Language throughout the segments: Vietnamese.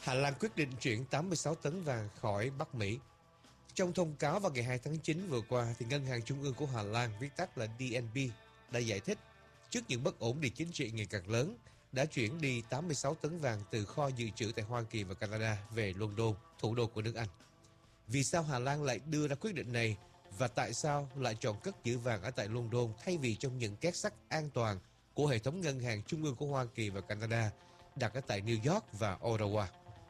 Hà Lan quyết định chuyển 86 tấn vàng khỏi Bắc Mỹ. Trong thông cáo vào ngày 2 tháng 9 vừa qua, thì Ngân hàng Trung ương của Hà Lan, viết tắt là DNB, đã giải thích trước những bất ổn địa chính trị ngày càng lớn, đã chuyển đi 86 tấn vàng từ kho dự trữ tại Hoa Kỳ và Canada về London, thủ đô của nước Anh. Vì sao Hà Lan lại đưa ra quyết định này và tại sao lại chọn cất giữ vàng ở tại London thay vì trong những két sắt an toàn của hệ thống ngân hàng trung ương của Hoa Kỳ và Canada đặt ở tại New York và Ottawa?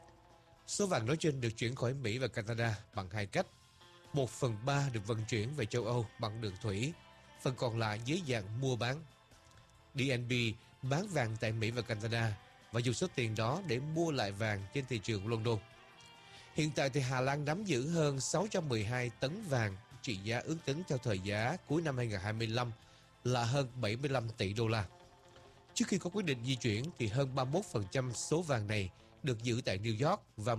Số vàng nói trên được chuyển khỏi Mỹ và Canada bằng hai cách. 1/3 được vận chuyển về châu Âu bằng đường thủy, phần còn lại dưới dạng mua bán. DNB bán vàng tại Mỹ và Canada và dùng số tiền đó để mua lại vàng trên thị trường London. Hiện tại thì Hà Lan nắm giữ hơn 612 tấn vàng, trị giá ước tính theo thời giá cuối năm 2025 là hơn 75 tỷ đô la. Trước khi có quyết định di chuyển thì hơn 31% số vàng này được giữ tại New York và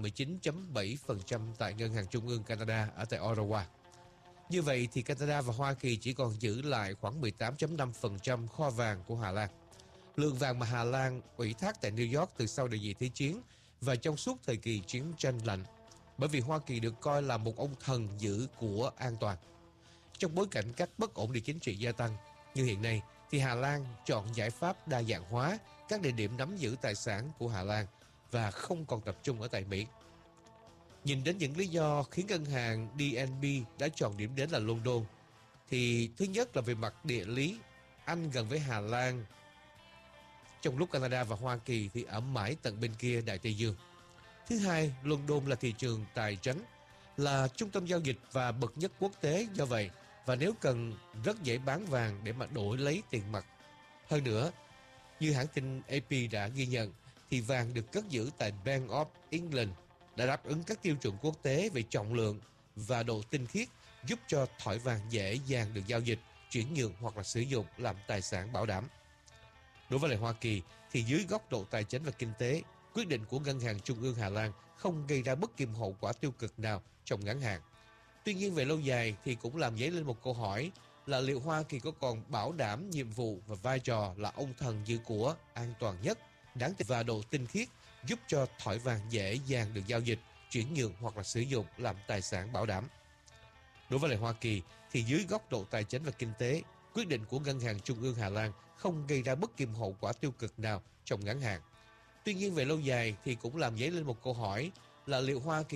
19.7% tại Ngân hàng Trung ương Canada ở tại Ottawa. Như vậy thì Canada và Hoa Kỳ chỉ còn giữ lại khoảng 18.5% kho vàng của Hà Lan. Lượng vàng mà Hà Lan ủy thác tại New York từ sau đại dịch Thế chiến và trong suốt thời kỳ chiến tranh lạnh, bởi vì Hoa Kỳ được coi là một ông thần giữ của an toàn. Trong bối cảnh các bất ổn địa chính trị gia tăng như hiện nay, thì Hà Lan chọn giải pháp đa dạng hóa các địa điểm nắm giữ tài sản của Hà Lan và không còn tập trung ở tại Mỹ. Nhìn đến những lý do khiến ngân hàng DNB đã chọn điểm đến là London, thì thứ nhất là về mặt địa lý, Anh gần với Hà Lan, trong lúc Canada và Hoa Kỳ thì ở mãi tận bên kia Đại Tây Dương. Thứ hai, London là thị trường tài chánh, là trung tâm giao dịch và bậc nhất quốc tế do vậy, và nếu cần rất dễ bán vàng để mà đổi lấy tiền mặt. Hơn nữa, như hãng tin AP đã ghi nhận, thì vàng được cất giữ tại Bank of England đã đáp ứng các tiêu chuẩn quốc tế về trọng lượng và độ tinh khiết, giúp cho thỏi vàng dễ dàng được giao dịch, chuyển nhượng hoặc là sử dụng làm tài sản bảo đảm. Đối với lại Hoa Kỳ thì dưới góc độ tài chính và kinh tế, quyết định của Ngân hàng Trung ương Hà Lan không gây ra bất kỳ hậu quả tiêu cực nào trong ngắn hạn. Tuy nhiên về lâu dài thì cũng làm dấy lên một câu hỏi là liệu Hoa Kỳ có còn bảo đảm nhiệm vụ và vai trò là ông thần giữ của an toàn nhất, đáng tin và độ tinh khiết, giúp cho thỏi vàng dễ dàng được giao dịch, chuyển nhượng hoặc là sử dụng làm tài sản bảo đảm. Đối với lại Hoa Kỳ thì dưới góc độ tài chính và kinh tế, quyết định của Ngân hàng Trung ương Hà Lan không gây ra bất kỳ hậu quả tiêu cực nào trong ngắn hạn. Tuy nhiên về lâu dài thì cũng làm dấy lên một câu hỏi là liệu Hoa Kỳ